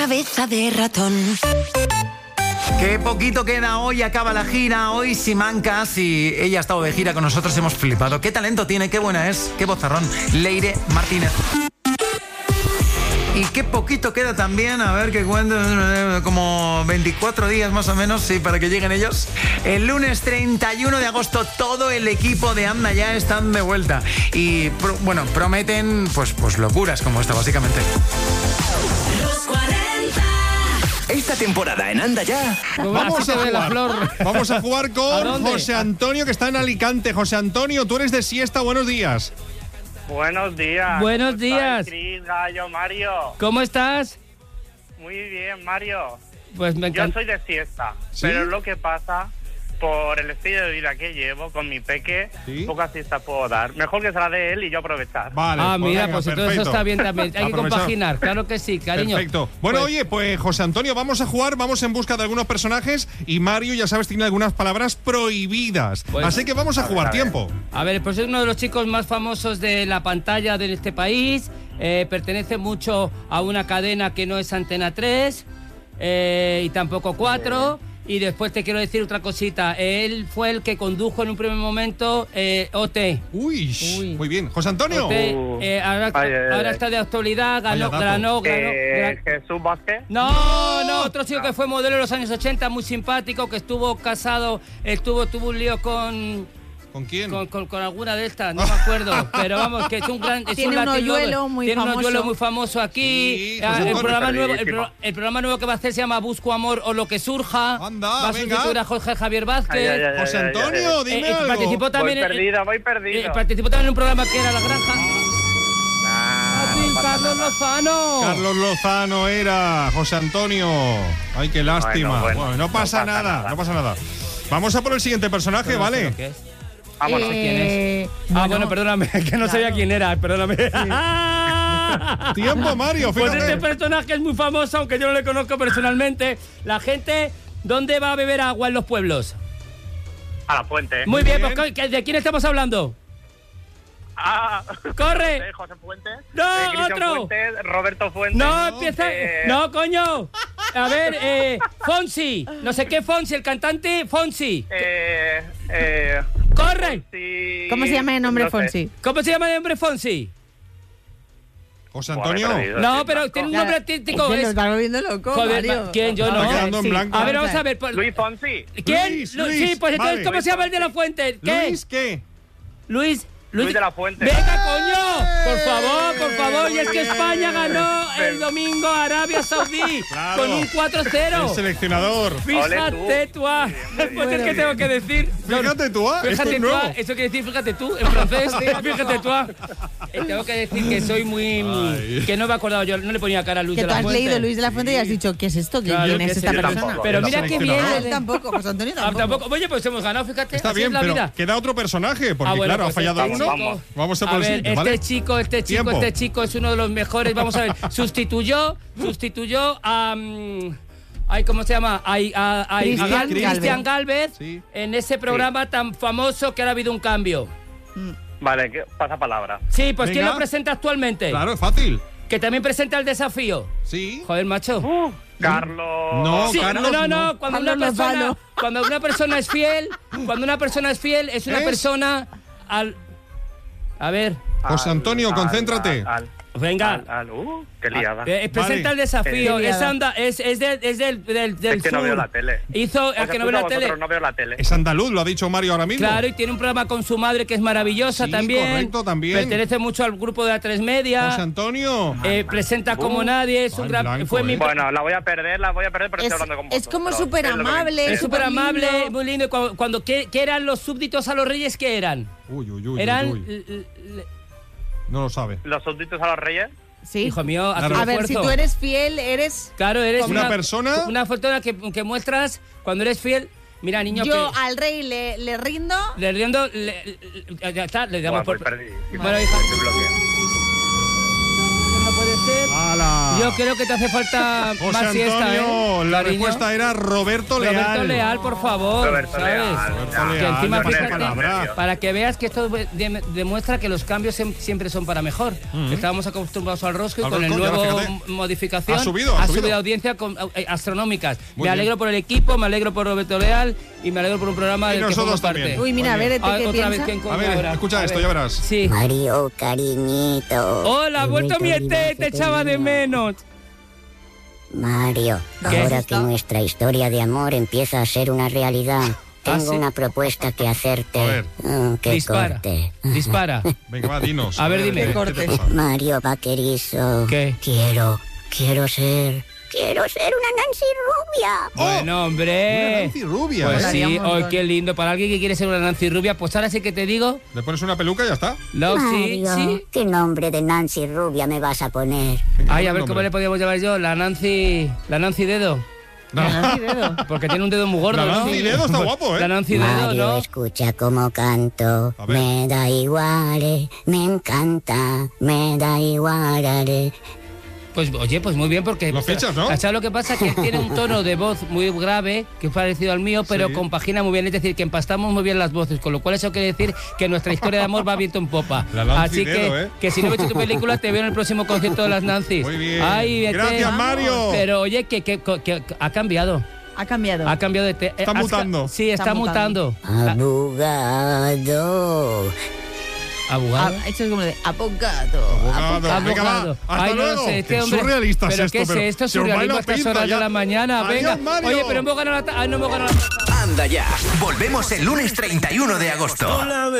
cabeza de ratón. Qué poquito queda hoy, acaba la gira. Hoy Simancas, y ella ha estado de gira con nosotros, hemos flipado. Qué talento tiene, qué buena es, qué vozarrón. Leire Martínez. Y qué poquito queda también, a ver qué cuento, como 24 días más o menos, sí, para que lleguen ellos. El lunes 31 de agosto todo el equipo de Anda Ya están de vuelta. Y, bueno, prometen pues locuras como esta, básicamente. Los 40. Esta temporada en Anda Ya vamos a jugar con José Antonio, que está en Alicante. José Antonio, tú eres de siesta, buenos días. Buenos días. Buenos días. Cris, Gallo, Mario. ¿Cómo estás? Muy bien, Mario. Pues me encanta. Yo soy de siesta, ¿Sí? pero lo que pasa, por el estilo de vida que llevo con mi peque, ¿Sí? poca siesta puedo dar. Mejor que se la dé él y yo aprovechar. Vale. Mira, venga, pues entonces perfecto. eso está bien también. Hay que Aprovechar. compaginar, claro que sí, cariño. Perfecto. Bueno, Pues- oye, pues José Antonio, vamos a jugar, vamos en busca de algunos personajes y Mario, ya sabes, tiene algunas palabras prohibidas. Pues- Así que vamos a jugar, tiempo. A ver, pues es uno de los chicos más famosos de la pantalla de este país. Pertenece mucho a una cadena que no es Antena 3 y tampoco 4. Y después te quiero decir otra cosita. Él fue el que condujo en un primer momento OT. Uy, muy bien. José Antonio. OT, ahora está de actualidad, ganó. Jesús Vázquez. No, otro chico que fue modelo en los años 80, muy simpático, que estuvo casado, tuvo un lío con quién? Con alguna de estas, no me acuerdo, pero vamos, que es un gran... Tiene un hoyuelo muy famoso. Tiene un hoyuelo muy famoso aquí. Sí, José Antonio. El programa nuevo que va a hacer se llama Busco Amor o lo que surja. Anda, va a venga. sustituir a Jorge Javier Vázquez. José Antonio, dime algo. Participó también Voy perdido. participó también en un programa que era La Granja. No pasa Carlos nada. Lozano. Carlos Lozano era José Antonio. Ay, qué lástima. Bueno, no pasa nada, no pasa nada. Vamos a por el siguiente personaje, ¿vale? ¿Qué es? Vámonos. ¿Quién es? Bueno, perdóname, que no sabía quién era, perdóname. Tiempo, Mario, Pues fíjate. este personaje es muy famoso, aunque yo no le conozco personalmente. La gente, ¿dónde va a beber agua en los pueblos? A la fuente. Muy bien, pues ¿de quién estamos hablando? ¡Corre! José Fuentes. ¡No, Cristian otro! Fuentes, Roberto Fuentes. No, empieza... No, coño. A ver, Fonsi. No sé qué Fonsi, el cantante Fonsi. ¡Corre! Sí. ¿Cómo se llama el nombre, No sé. Fonsi? ¿Cómo se llama el hombre Fonsi? José Antonio. No, pero tiene un nombre artístico. Es que es- nos está volviendo loco, Joder, Mario. ¿quién? Yo Está no. quedando en Sí. blanco. A ver, vamos a ver. Luis Fonsi. ¿Quién? Luis, Sí, pues entonces, vale. ¿cómo se llama el de la fuente? ¿Qué? ¿Luis qué? Luis Luis de la Fuente. ¡Venga, coño! Por favor. Y es que España ganó el domingo a Arabia Saudí Claro. con un El 4-0. seleccionador. Fíjate tú. Pues es que tengo que decir. Fíjate tú, esto Fíjate es tú, nuevo. eso quiere decir fíjate tú en francés. Fíjate tú. Tengo que decir que soy muy. Que no me he acordado yo, no le ponía cara a Luis Que de tú la has Fuente. leído Luis de la Fuente y has dicho, ¿qué es esto? Claro, ¿Quién que es sí, esta yo persona? tampoco. Pero Yo mira qué bien. seleccionador. Él tampoco, José Antonio tampoco. Tampoco. Oye, pues hemos ganado, fíjate. Está así bien, es la pero vida. queda otro personaje, porque Bueno, claro, pues ha fallado este uno. chico- Vamos a A por el ver, siguiente, ¿vale? Tiempo. este chico es uno de los mejores. Vamos a ver, sustituyó a ay, ¿cómo se llama? A Cristian Gálvez Sí. en ese programa tan famoso que ahora ha habido un cambio. Vale, pasa palabra. Sí, pues ¿quién Venga. lo presenta actualmente? Claro, es fácil. Que también presenta el desafío. Sí. Joder, macho. Carlos. No, Sí, Carlos, no. Cuando una Carlos persona, Lozano. cuando una persona es fiel, es una ¿Es? persona al. A ver, José Antonio, concéntrate. venga. Qué liada. Presenta Vale. el desafío. Qué Es liada. del Es que no sur. veo la tele. Hizo a que no ve la tele. No veo la tele. Es andaluz, lo ha dicho Mario ahora mismo. Claro, y tiene un programa con su madre que es maravillosa Sí, también. correcto, también. Pertenece mucho al grupo de A3 Media. José Antonio. Presenta como nadie. Es un en gran. blanco, Fue mi. Bueno, la voy a perder, pero estoy hablando con vosotros. Es como pero súper es lo que me amable. interesa. Es súper amable, lindo. muy lindo. Y ¿qué eran los súbditos a los reyes? ¿Qué eran? Uy. Eran. No lo sabe. Los súbditos a los reyes. Sí. Hijo mío, haz Claro. un A ver, si esfuerzo. tú eres fiel, eres... Claro, eres Una persona- Una persona que muestras cuando eres fiel. Mira, niño, Yo que al rey le rindo. le riendo. Ya está, le damos Buah, por. pues perdí. Bueno, hija. Estoy bloqueado. No puede ser. ¡Hala! Yo creo que te hace falta José más siesta, Antonio, la cariño? respuesta era Roberto Leal. Roberto Leal, por favor. Roberto ¿sabes? Leal, Roberto ya. Que Leal, encima, ya, fíjate, palabra. para que veas que esto demuestra que los cambios siempre son para mejor. Estábamos acostumbrados al rosco y Al con el rosco, ya, nuevo fíjate. modificación Ha subido audiencia astronómicas. Muy Me bien. alegro por el equipo, me alegro por Roberto Leal y me alegro por un programa Y del que formo nosotros parte. también. Uy, mira, a Muy ver, bien. ¿qué Otra vez piensa? que A encontro ver, ahora. escucha A esto, ver. ya verás. Sí. Mario, cariñito. Hola, He vuelto mi a ET, vivir te echaba de pequeño. menos. Mario, ¿Qué? ahora que nuestra historia de amor empieza a ser una realidad, tengo ¿sí? una propuesta que hacerte. A ver. Que Dispara. corte. Dispara. Venga, va, dinos. A ver, dime. ¿qué te Corte. pasa? Mario Vaquerizo. ¿Qué? Quiero ser una Nancy rubia. Bueno, Una hombre. Nancy rubia, Pues ¿eh? Molaría sí, un montón. qué lindo. Para alguien que quiere ser una Nancy rubia, pues ahora sí que te digo. Le pones una peluca y ya está. No, sí, Mario, sí. ¿qué nombre de Nancy rubia me vas a poner? Ay, a ver Nombre. cómo le podíamos llamar yo. La Nancy Dedo. No. Nancy Dedo. Porque tiene un dedo muy gordo. La ¿no? Nancy Dedo está guapo, ¿eh? La Nancy Dedo, Mario, ¿no? escucha cómo canto. A ver. Me da igual, me encanta, me da igual. Pues oye, pues muy bien porque... Lo fichas, ¿no? ¿Sabes lo que pasa? Que él tiene un tono de voz muy grave, que es parecido al mío, pero Sí. compagina muy bien. Es decir, que empastamos muy bien las voces, con lo cual eso quiere decir que nuestra historia de amor va viento en popa. La Nancy Así Dedo, ¿eh? que si no he visto tu película, te veo en el próximo concierto de las Nancy's. Muy bien. Ay, vete. Gracias, Mario. Pero oye, que ha cambiado. Ha cambiado. Ha cambiado de... Está mutando. Sí, está Está mutando. Abogado. ¿Abogado? Esto es como de abogado. Abogado. Venga, va. Abogado. Hasta Ay, no luego. lo sé, este Qué hombre. surrealista ¿Pero es qué esto, es esto? se os va Surrealismo la a estas pinza horas ya. de la mañana. Adiós, Venga. Mario. Oye, pero hemos ganado la... Ay, no hemos ganado la... Anda ya. Volvemos el lunes 31 de agosto.